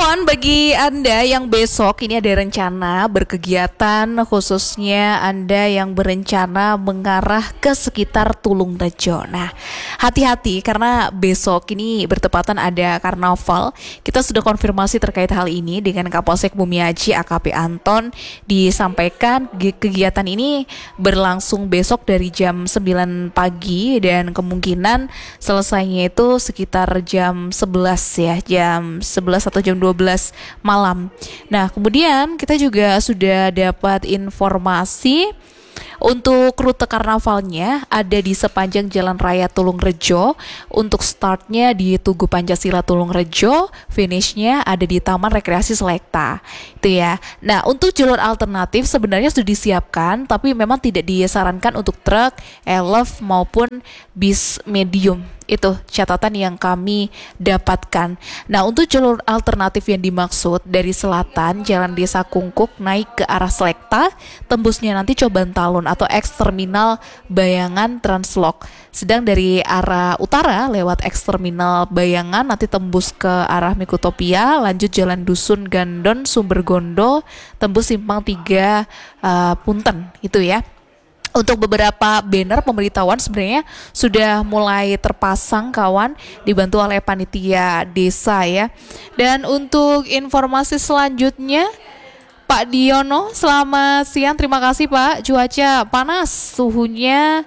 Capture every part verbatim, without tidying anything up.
kawan, bagi Anda yang besok ini ada rencana berkegiatan, khususnya Anda yang berencana mengarah ke sekitar Tulung Rejo. Nah, hati-hati karena besok ini bertepatan ada karnaval. Kita sudah konfirmasi terkait hal ini dengan Kapolsek Bumiaji A K P Anton. Disampaikan kegiatan ini berlangsung besok dari jam sembilan pagi dan kemungkinan selesainya itu sekitar jam sebelas ya, jam sebelas atau jam dua belas malam. Nah, kemudian kita juga sudah dapat informasi untuk rute karnavalnya ada di sepanjang Jalan Raya Tulung Rejo. Untuk startnya di Tugu Pancasila Tulung Rejo, finishnya ada di Taman Rekreasi Selekta. Itu ya. Nah, untuk jalur alternatif sebenarnya sudah disiapkan, tapi memang tidak disarankan untuk truk, elf maupun bis medium. Itu catatan yang kami dapatkan. Nah, untuk jalur alternatif yang dimaksud dari selatan Jalan Desa Kungkuk naik ke arah Selekta, tembusnya nanti Coban Talun atau eks terminal Bayangan Translok. Sedang dari arah utara lewat eks terminal Bayangan nanti tembus ke arah Mikutopia, lanjut Jalan Dusun Gandon Sumbergondo, tembus Simpang tiga uh, Punten itu ya. Untuk beberapa banner pemberitahuan sebenarnya sudah mulai terpasang kawan, dibantu oleh panitia desa ya. Dan untuk informasi selanjutnya, Pak Diono, selamat siang. Terima kasih Pak. Cuaca panas, suhunya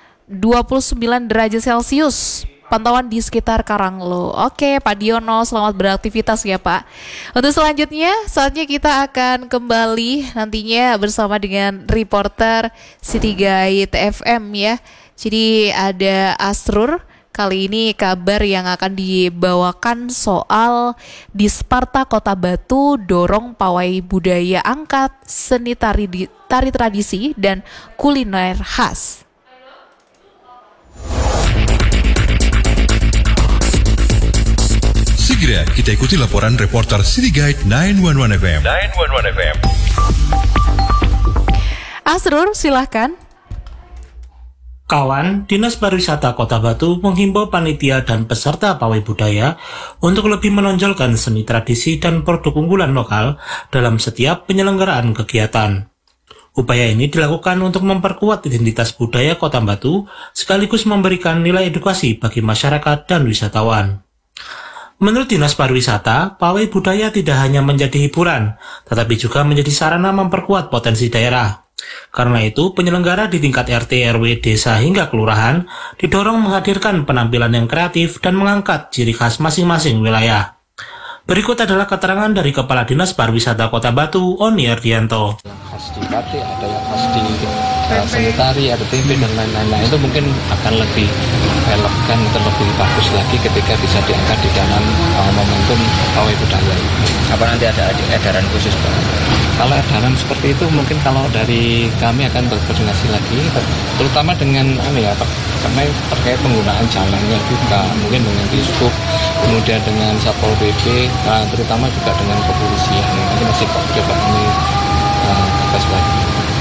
dua puluh sembilan derajat Celcius. Pantauan di sekitar Karanglo. Oke Pak Diono, selamat beraktivitas ya Pak. Untuk selanjutnya, saatnya kita akan kembali nantinya bersama dengan reporter City Guide F M ya. Jadi ada Asrur. Kali ini kabar yang akan dibawakan soal di Sparta Kota Batu dorong pawai budaya angkat, seni tari, tari tradisi dan kuliner khas. Segera kita ikuti laporan reporter City Guide sembilan satu satu F M. sembilan satu satu F M. Asrur, silahkan. Kawan, Dinas Pariwisata Kota Batu menghimbau panitia dan peserta pawai budaya untuk lebih menonjolkan seni tradisi dan produk unggulan lokal dalam setiap penyelenggaraan kegiatan. Upaya ini dilakukan untuk memperkuat identitas budaya Kota Batu sekaligus memberikan nilai edukasi bagi masyarakat dan wisatawan. Menurut Dinas Pariwisata, pawai budaya tidak hanya menjadi hiburan, tetapi juga menjadi sarana memperkuat potensi daerah. Karena itu, penyelenggara di tingkat R T R W desa hingga kelurahan didorong menghadirkan penampilan yang kreatif dan mengangkat ciri khas masing-masing wilayah. Berikut adalah keterangan dari Kepala Dinas Pariwisata Kota Batu, Oni Ardianto. Yang khas di batik, ada yang khas di uh, seni tari, ada tempe dan lain-lain. Nah, itu mungkin akan lebih relevan atau lebih bagus lagi ketika bisa diangkat di dalam uh, momentum pawai budaya. Apa nanti ada edaran khusus Pak? Kalau edaran seperti itu mungkin kalau dari kami akan berkoordinasi lagi, terutama dengan apa ya Pak, karena terkait penggunaan jalannya juga, mungkin dengan Dishub, kemudian dengan Satpol P P, nah, terutama juga dengan kepolisian. Nanti masih coba kami uh, tegas lagi.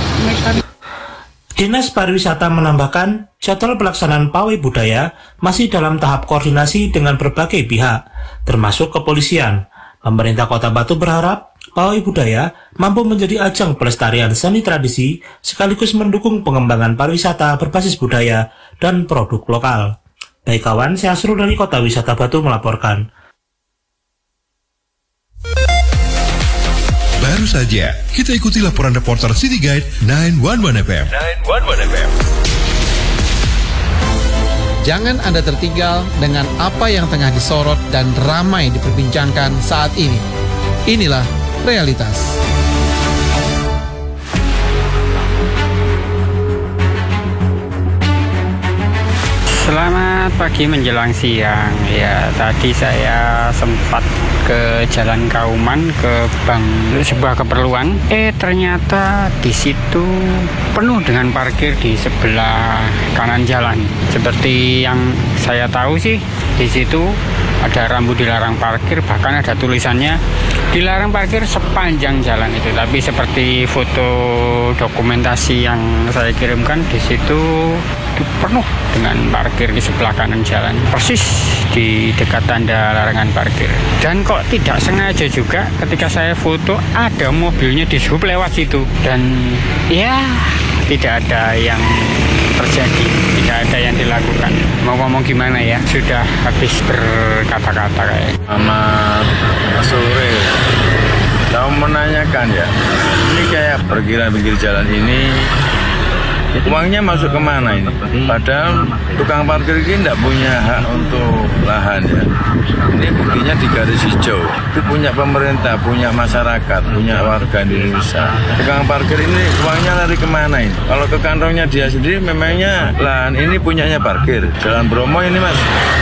Dinas Pariwisata menambahkan, jadwal pelaksanaan pawai budaya masih dalam tahap koordinasi dengan berbagai pihak, termasuk kepolisian. Pemerintah Kota Batu berharap pawai budaya mampu menjadi ajang pelestarian seni tradisi sekaligus mendukung pengembangan pariwisata berbasis budaya dan produk lokal. Baik kawan, saya Asrul dari Kota Wisata Batu melaporkan. Baru saja kita ikuti laporan reporter City Guide sembilan satu satu F M. sembilan satu satu F M. Jangan Anda tertinggal dengan apa yang tengah disorot dan ramai diperbincangkan saat ini. Inilah realitas. Selamat pagi menjelang siang. Ya, tadi saya sempat ke Jalan Kauman ke bank sebuah keperluan. Eh ternyata di situ penuh dengan parkir di sebelah kanan jalan. Seperti yang saya tahu sih, di situ ada rambu dilarang parkir, bahkan ada tulisannya dilarang parkir sepanjang jalan itu. Tapi seperti foto dokumentasi yang saya kirimkan, di situ itu penuh dengan parkir di sebelah kanan jalan, persis di dekat tanda larangan parkir. Dan kok tidak sengaja juga ketika saya foto ada mobilnya di sub lewat situ, dan ya tidak ada yang terjadi, tidak ada yang dilakukan. Mau ngomong gimana ya, sudah habis berkata-kata kayak. Selamat sore. Saya menanyakan ya, ini kayak perkiraan pinggir jalan ini uangnya masuk kemana ini? Padahal tukang parkir ini tidak punya hak untuk lahan ya. Ini buktinya di garis hijau. Itu punya pemerintah, punya masyarakat, punya warga Indonesia. Tukang parkir ini uangnya lari kemana ini? Kalau ke kantongnya dia sendiri, memangnya lahan ini punyanya parkir. Jalan Bromo ini mas.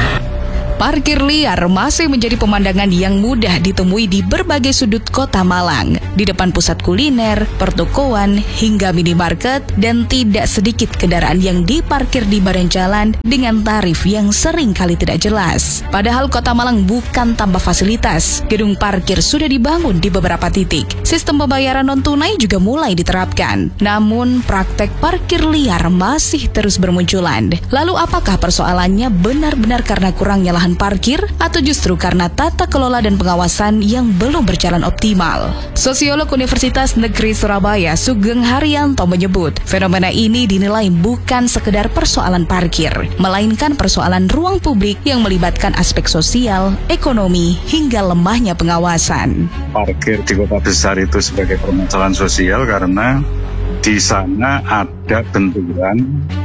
Parkir liar masih menjadi pemandangan yang mudah ditemui di berbagai sudut kota Malang, di depan pusat kuliner, pertokoan, hingga minimarket, dan tidak sedikit kendaraan yang diparkir di badan jalan dengan tarif yang sering kali tidak jelas. Padahal kota Malang bukan tanpa fasilitas, gedung parkir sudah dibangun di beberapa titik. Sistem pembayaran non-tunai juga mulai diterapkan. Namun praktek parkir liar masih terus bermunculan. Lalu apakah persoalannya benar-benar karena kurangnya lahan parkir atau justru karena tata kelola dan pengawasan yang belum berjalan optimal? Sosiolog Universitas Negeri Surabaya Sugeng Haryanto menyebut fenomena ini dinilai bukan sekedar persoalan parkir, melainkan persoalan ruang publik yang melibatkan aspek sosial, ekonomi, hingga lemahnya pengawasan. Parkir di kota besar itu sebagai permasalahan sosial karena di sana ada benturan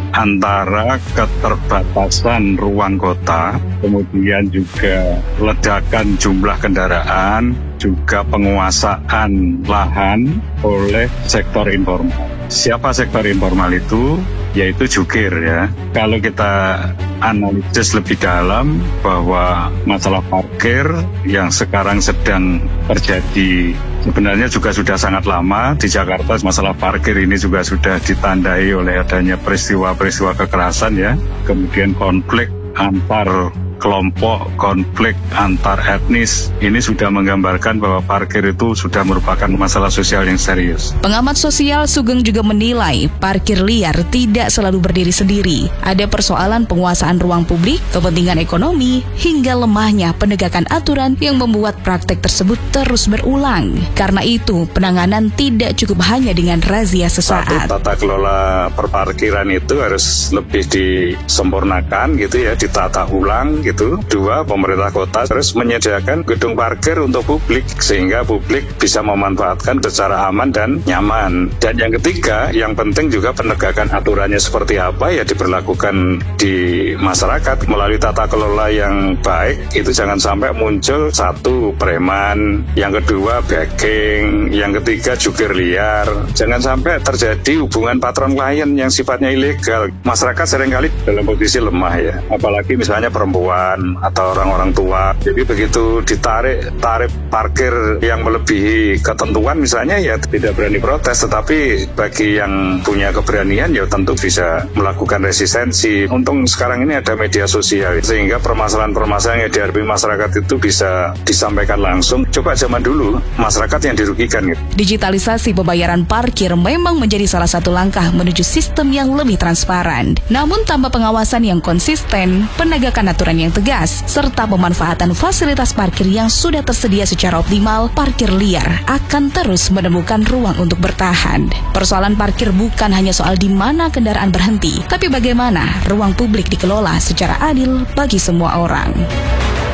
antara keterbatasan ruang kota, kemudian juga ledakan jumlah kendaraan, juga penguasaan lahan oleh sektor informal. Siapa sektor informal itu? Yaitu jukir ya. Kalau kita analisis lebih dalam bahwa masalah parkir yang sekarang sedang terjadi sebenarnya juga sudah sangat lama di Jakarta. Masalah parkir ini juga sudah ditandai oleh adanya peristiwa-peristiwa kekerasan ya, kemudian konflik antar kelompok, konflik antar etnis. Ini sudah menggambarkan bahwa parkir itu sudah merupakan masalah sosial yang serius. Pengamat sosial Sugeng juga menilai parkir liar tidak selalu berdiri sendiri. Ada persoalan penguasaan ruang publik, kepentingan ekonomi, hingga lemahnya penegakan aturan yang membuat praktek tersebut terus berulang. Karena itu, penanganan tidak cukup hanya dengan razia sesaat. Satu, tata kelola perparkiran itu harus lebih disempurnakan gitu ya, ditata ulang gitu. Dua, pemerintah kota terus menyediakan gedung parkir untuk publik sehingga publik bisa memanfaatkan secara aman dan nyaman. Dan yang ketiga, yang penting juga penegakan aturannya seperti apa ya diberlakukan di masyarakat melalui tata kelola yang baik. Itu jangan sampai muncul satu preman, yang kedua backing, yang ketiga jukir liar. Jangan sampai terjadi hubungan patron klien yang sifatnya ilegal. Masyarakat seringkali dalam posisi lemah ya, apalagi misalnya perempuan atau orang-orang tua. Jadi begitu ditarik tarif parkir yang melebihi ketentuan misalnya ya tidak berani protes, tetapi bagi yang punya keberanian ya tentu bisa melakukan resistensi. Untung sekarang ini ada media sosial sehingga permasalahan-permasalahan yang dihadapi masyarakat itu bisa disampaikan langsung. Coba zaman dulu masyarakat yang dirugikan gitu. Digitalisasi pembayaran parkir memang menjadi salah satu langkah menuju sistem yang lebih transparan. Namun tanpa pengawasan yang konsisten, penegakan aturan yang tegas, serta pemanfaatan fasilitas parkir yang sudah tersedia secara optimal, parkir liar akan terus menemukan ruang untuk bertahan. Persoalan parkir bukan hanya soal di mana kendaraan berhenti, tapi bagaimana ruang publik dikelola secara adil bagi semua orang.